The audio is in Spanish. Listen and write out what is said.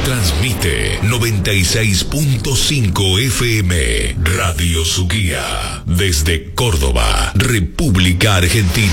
Transmite 96.5 FM Radio Suquía. Desde Córdoba, República Argentina.